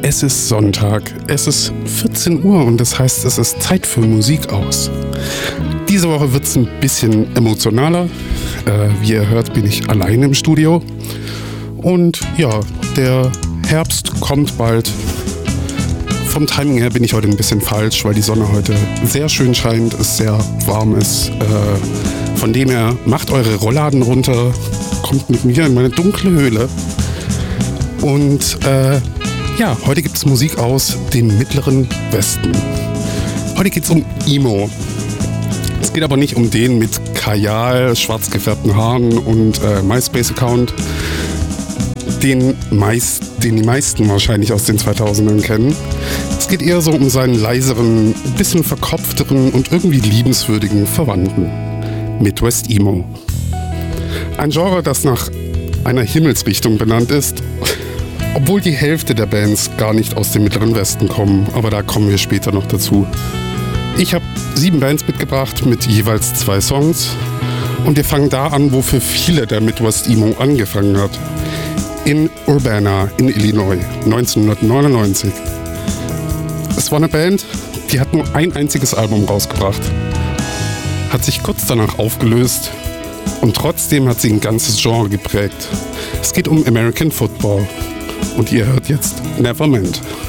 Es ist Sonntag, es ist 14 Uhr und das heißt, es ist Zeit für Musik aus. Diese Woche wird es ein bisschen emotionaler. Wie ihr hört, bin ich allein im Studio. Und ja, der Herbst kommt bald. Vom Timing her bin ich heute ein bisschen falsch, weil die Sonne heute sehr schön scheint, es sehr warm ist. Von dem her, macht eure Rollladen runter, kommt mit mir in meine dunkle Höhle. Und ja, heute gibt es Musik aus dem Mittleren Westen. Heute geht es um Emo. Es geht aber nicht um den mit Kajal, schwarz gefärbten Haaren und MySpace-Account, den die meisten wahrscheinlich aus den 2000ern kennen. Es geht eher so um seinen leiseren, bisschen verkopfteren und irgendwie liebenswürdigen Verwandten. Midwest Emo. Ein Genre, das nach einer Himmelsrichtung benannt ist, obwohl die Hälfte der Bands gar nicht aus dem Mittleren Westen kommen, aber da kommen wir später noch dazu. Ich habe 7 Bands mitgebracht mit jeweils 2 Songs und wir fangen da an, wo für viele der Midwest Emo angefangen hat. In Urbana in Illinois, 1999. Es war eine Band, die hat nur ein einziges Album rausgebracht, hat sich kurz danach aufgelöst und trotzdem hat sie ein ganzes Genre geprägt. Es geht um American Football und ihr hört jetzt Nevermind.